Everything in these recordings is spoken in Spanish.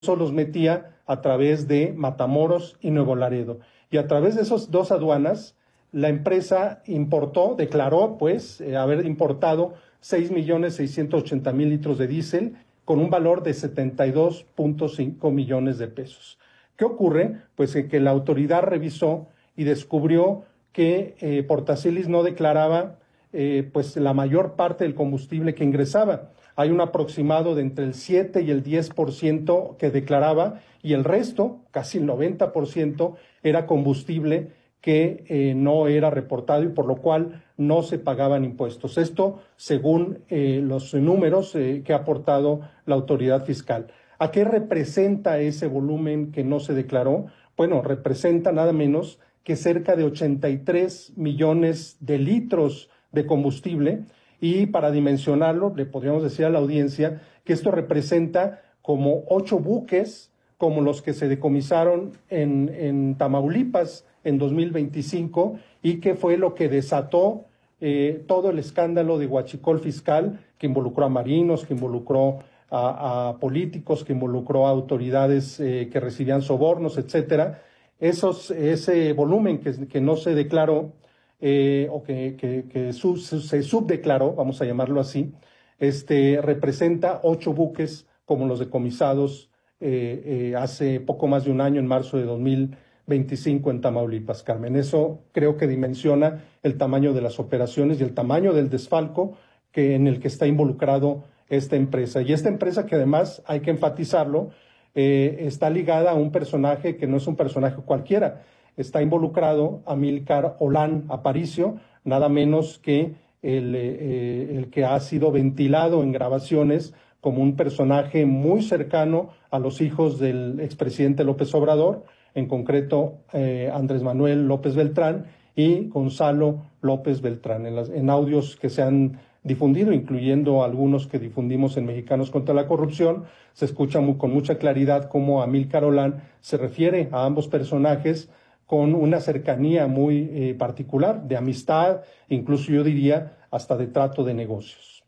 los metía a través de Matamoros y Nuevo Laredo. Y a través de esas dos aduanas, la empresa declaró haber importado 6.680.000 litros de diésel con un valor de 72.5 millones de pesos. ¿Qué ocurre? Pues que la autoridad revisó y descubrió que Portacelis no declaraba la mayor parte del combustible que ingresaba. Hay un aproximado de entre el 7 y el 10% que declaraba y el resto, casi el 90%, era combustible que no era reportado y por lo cual no se pagaban impuestos. Esto según los números que ha aportado la autoridad fiscal. ¿A qué representa ese volumen que no se declaró? Bueno, representa nada menos que cerca de 83 millones de litros de combustible, y para dimensionarlo le podríamos decir a la audiencia que esto representa como 8 buques como los que se decomisaron en Tamaulipas en 2025 y que fue lo que desató todo el escándalo de huachicol fiscal que involucró a marinos, que involucró a políticos, que involucró a autoridades que recibían sobornos, etcétera. Ese volumen que no se declaró o que se subdeclaró, vamos a llamarlo así, representa 8 buques como los decomisados hace poco más de un año, en marzo de 2025 en Tamaulipas, Carmen. Eso creo que dimensiona el tamaño de las operaciones y el tamaño del desfalco en el que está involucrado esta empresa. Y esta empresa, que además hay que enfatizarlo, está ligada a un personaje que no es un personaje cualquiera. Está involucrado Amílcar Olán Aparicio, nada menos que el que ha sido ventilado en grabaciones como un personaje muy cercano a los hijos del expresidente López Obrador, en concreto Andrés Manuel López Beltrán y Gonzalo López Beltrán. En audios que se han difundido, incluyendo algunos que difundimos en Mexicanos contra la Corrupción, se escucha con mucha claridad cómo Amílcar Olán se refiere a ambos personajes con una cercanía muy particular, de amistad, incluso yo diría hasta de trato de negocios.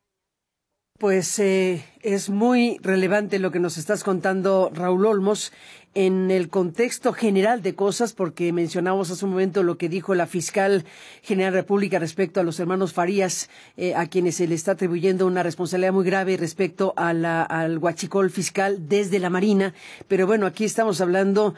Pues es muy relevante lo que nos estás contando, Raúl Olmos, en el contexto general de cosas, porque mencionamos hace un momento lo que dijo la fiscal general de la República respecto a los hermanos Farías, a quienes se le está atribuyendo una responsabilidad muy grave respecto a al huachicol fiscal desde la Marina. Pero bueno, aquí estamos hablando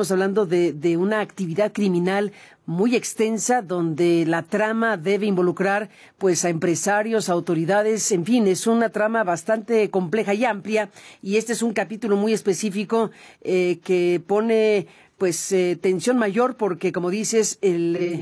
de una actividad criminal muy extensa, donde la trama debe involucrar pues a empresarios, autoridades, en fin, es una trama bastante compleja y amplia, y este es un capítulo muy específico que pone pues tensión mayor, porque como dices, el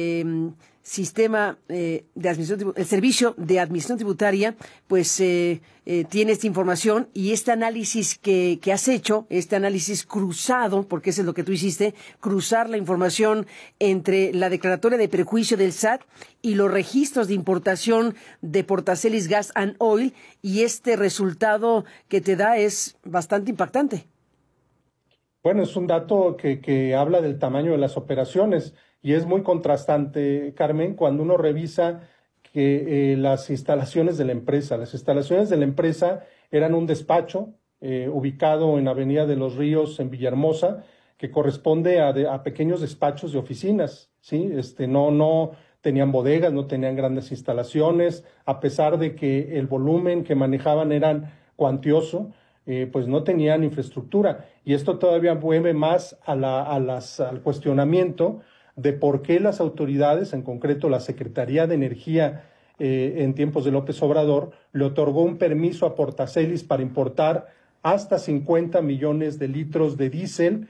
sistema de administración, el servicio de administración tributaria, pues tiene esta información y este análisis que has hecho, este análisis cruzado, porque eso es lo que tú hiciste, cruzar la información entre la declaratoria de perjuicio del SAT y los registros de importación de Portacelis Gas and Oil, y este resultado que te da es bastante impactante. Bueno, es un dato que habla del tamaño de las operaciones y es muy contrastante, Carmen, cuando uno revisa que las instalaciones de la empresa. Las instalaciones de la empresa eran un despacho ubicado en Avenida de los Ríos, en Villahermosa, que corresponde a pequeños despachos de oficinas, ¿sí? No tenían bodegas, no tenían grandes instalaciones, a pesar de que el volumen que manejaban eran cuantioso. Pues no tenían infraestructura, y esto todavía mueve más al cuestionamiento de por qué las autoridades, en concreto la Secretaría de Energía en tiempos de López Obrador, le otorgó un permiso a Portacelis para importar hasta 50 millones de litros de diésel.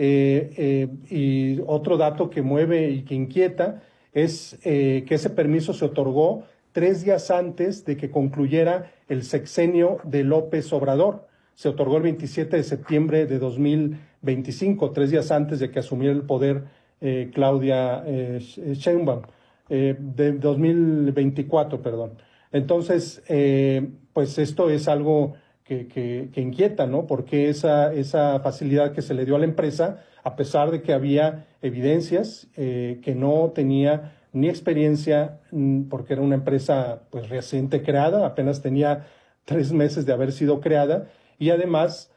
Y otro dato que mueve y que inquieta es que ese permiso se otorgó 3 días antes de que concluyera el sexenio de López Obrador. Se otorgó el 27 de septiembre de 2025, 3 días antes de que asumiera el poder Claudia Sheinbaum, de 2024, perdón. Entonces, pues esto es algo que inquieta, ¿no? Porque esa facilidad que se le dio a la empresa, a pesar de que había evidencias que no tenía ni experiencia, porque era una empresa pues reciente creada, apenas tenía 3 meses de haber sido creada, y además